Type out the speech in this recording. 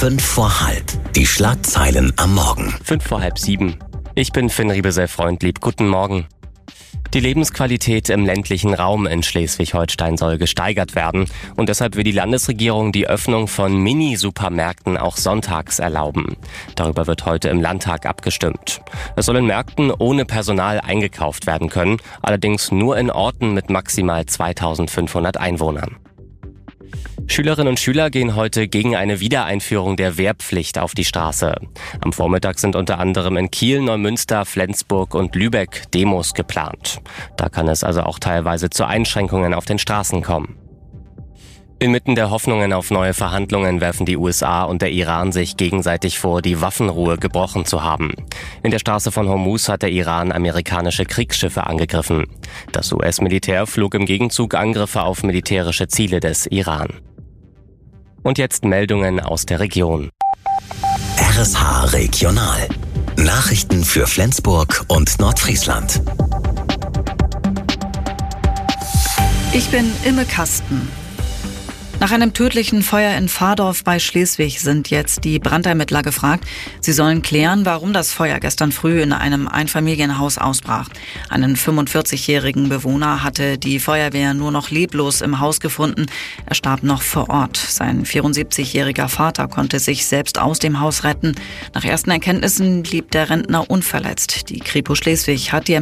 5 vor halb. Die Schlagzeilen am Morgen. 6:05. Ich bin Finn Riebesell-Freundlieb. Guten Morgen. Die Lebensqualität im ländlichen Raum in Schleswig-Holstein soll gesteigert werden und deshalb will die Landesregierung die Öffnung von Mini-Supermärkten auch sonntags erlauben. Darüber wird heute im Landtag abgestimmt. Es soll in Märkten ohne Personal eingekauft werden können, allerdings nur in Orten mit maximal 2500 Einwohnern. Schülerinnen und Schüler gehen heute gegen eine Wiedereinführung der Wehrpflicht auf die Straße. Am Vormittag sind unter anderem in Kiel, Neumünster, Flensburg und Lübeck Demos geplant. Da kann es also auch teilweise zu Einschränkungen auf den Straßen kommen. Inmitten der Hoffnungen auf neue Verhandlungen werfen die USA und der Iran sich gegenseitig vor, die Waffenruhe gebrochen zu haben. In der Straße von Hormuz hat der Iran amerikanische Kriegsschiffe angegriffen. Das US-Militär flog im Gegenzug Angriffe auf militärische Ziele des Iran. Und jetzt Meldungen aus der Region. RSH Regional. Nachrichten für Flensburg und Nordfriesland. Ich bin Imme Kasten. Nach einem tödlichen Feuer in Vardorf bei Schleswig sind jetzt die Brandermittler gefragt. Sie sollen klären, warum das Feuer gestern früh in einem Einfamilienhaus ausbrach. Einen 45-jährigen Bewohner hatte die Feuerwehr nur noch leblos im Haus gefunden. Er starb noch vor Ort. Sein 74-jähriger Vater konnte sich selbst aus dem Haus retten. Nach ersten Erkenntnissen blieb der Rentner unverletzt. Die Kripo Schleswig hat die